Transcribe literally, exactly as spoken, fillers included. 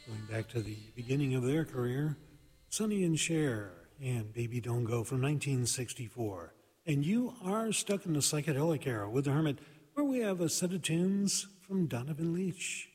Going back to the beginning of their career, Sonny and Cher and Baby Don't Go from nineteen sixty-four. And you are stuck in the psychedelic era with the Hermit, where we have a set of tunes from Donovan Leitch.